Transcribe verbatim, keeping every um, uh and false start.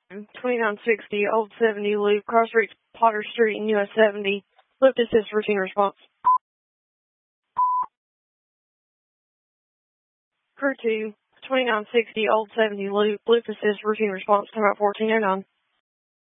twenty-nine sixty Old seventy Loop, Cross Street, Potter Street, and U S seventy. Loop assist routine response. Crew two, twenty-nine sixty Old seventy Loop, Loop assist routine response, time out fourteen oh nine.